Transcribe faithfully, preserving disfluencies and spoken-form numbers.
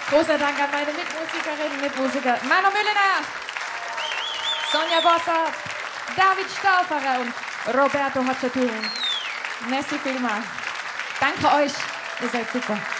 Großer Dank an meine Mitmusikerinnen und Mitmusiker. Manu Müllner, Sonja Bossert, David Stauffacher und Roberto Hacciaturi. Merci vielmals. Danke euch, ihr seid super.